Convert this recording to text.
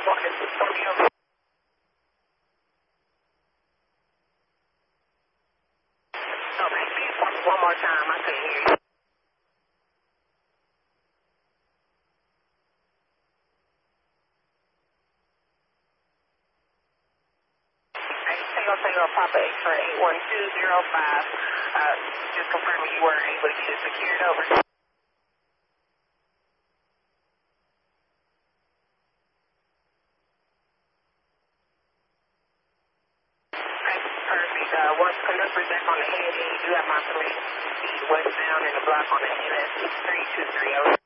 One more time, I couldn't hear you. Tango Papa X-ray 81205. Just confirming you were able to get it secured over. Okay, perfect. Once conductor's back on the head, you do have my permission to proceed westbound in the block on the NS 6230.